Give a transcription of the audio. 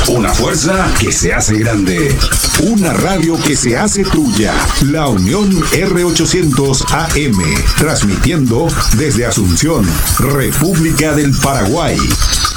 Una fuerza que se hace grande. Una radio que se hace tuya. La Unión R800 AM. Transmitiendo desde Asunción, República del Paraguay.